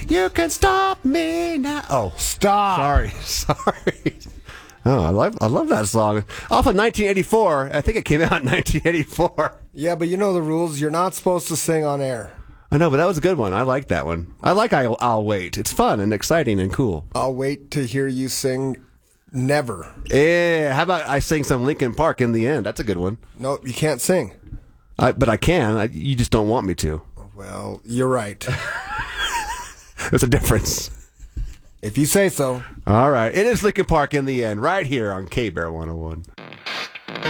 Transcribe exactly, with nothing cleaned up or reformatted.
You can stop me now. Oh, Stop. sorry, sorry. Oh, I love I love that song. Off of nineteen eighty-four. I think it came out in nineteen eighty-four. Yeah, but you know the rules. You're not supposed to sing on air. I know, but that was a good one. I like that one. I like I'll, I'll Wait. It's fun and exciting and cool. I'll wait to hear you sing Never. Yeah, how about I sing some Linkin Park in the end? That's a good one. No, you can't sing. I, but I can. I, you just don't want me to. Well, you're right. There's a difference. If you say so. All right. It is Linkin Park in the end, right here on K-Bear one oh one.